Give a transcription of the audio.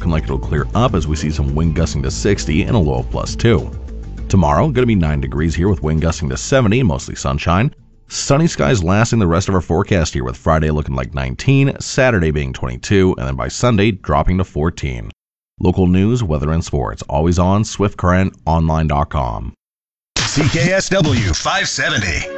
looking like it'll clear up as we see some wind gusting to 60 and a low of +2. Tomorrow, going to be 9 degrees here with wind gusting to 70 and mostly sunshine. Sunny skies lasting the rest of our forecast here, with Friday looking like 19, Saturday being 22, and then by Sunday dropping to 14. Local news, weather, and sports, always on SwiftCurrentOnline.com. CKSW 570.